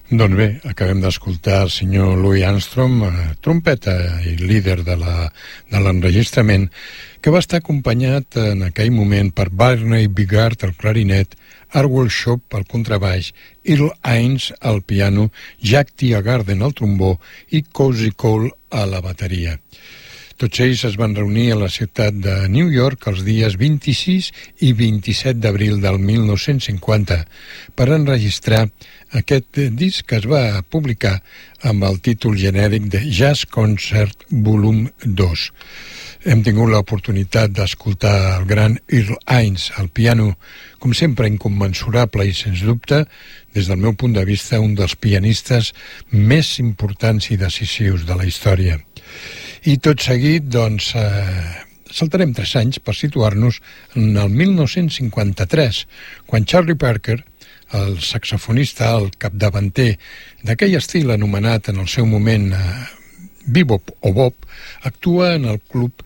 Doncs bé, acabem d'escoltar el senyor Louis Armstrong, trompeta i líder de l'enregistrament, que va estar acompanyat en aquell moment per Barney Bigard al clarinet, Arwell Shop al contrabaix, Earl Hines al piano, Jack Teagarden al trombó i Cozy Cole a la bateria. Tots ells es van reunir a la ciutat de New York els dies 26 i 27 d'abril del 1950 per enregistrar aquest disc que es va publicar amb el títol genèric de Jazz Concert Volum 2. Hem tingut l'oportunitat d'escoltar el gran Earl Hines al piano, com sempre incommensurable i, sens dubte, des del meu punt de vista, un dels pianistes més importants i decisius de la història. I tot seguit, doncs, saltarem 3 anys per situar-nos en el 1953, quan Charlie Parker, el saxofonista, el capdavanter d'aquell estil anomenat en el seu moment bebop o bop, actua en el club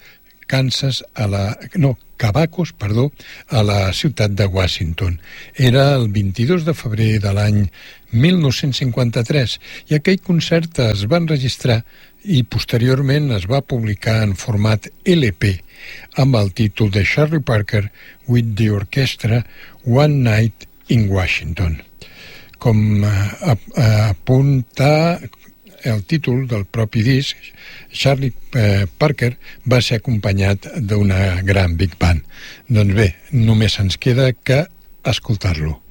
Cavacos, a la ciutat de Washington. Era el 22 de febrer de l'any 1953 i aquell concert es va enregistrar i posteriorment es va publicar en format LP amb el títol de Charlie Parker with the Orchestra One Night in Washington. Com apunta el títol del propi disc, Charlie Parker va ser acompanyat d'una gran big band. Doncs bé, només ens queda que escoltar-lo.